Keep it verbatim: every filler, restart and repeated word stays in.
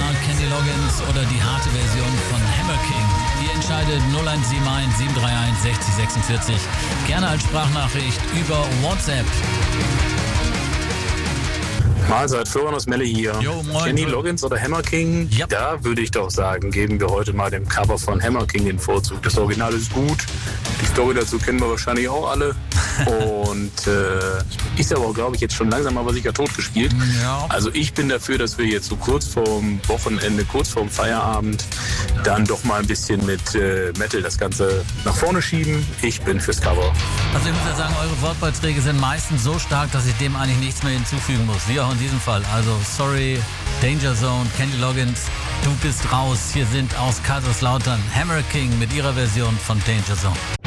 Original Kenny Loggins oder die harte Version von Hammer King? Ihr entscheidet null eins sieben eins sieben drei eins sechzig sechsundvierzig. Gerne als Sprachnachricht über WhatsApp. Mahlzeit, Florian aus Melle hier. Jo, moin. Kenny Loggins oder Hammer King? Ja. Da würde ich doch sagen, geben wir heute mal dem Cover von Hammer King den Vorzug. Das Original ist gut. Die Story dazu kennen wir wahrscheinlich auch alle. Und äh, ist aber auch, glaube ich, jetzt schon langsam aber sicher totgespielt. Ja. Also ich bin dafür, dass wir jetzt so kurz vorm Wochenende, kurz vorm Feierabend, dann doch mal ein bisschen mit äh, Metal das Ganze nach vorne schieben. Ich bin fürs Cover. Also ich muss ja sagen, eure Wortbeiträge sind meistens so stark, dass ich dem eigentlich nichts mehr hinzufügen muss. Wie auch in diesem Fall. Also sorry, Danger Zone, Kenny Loggins, du bist raus. Hier sind aus Kaiserslautern Hammer King mit ihrer Version von Danger Zone.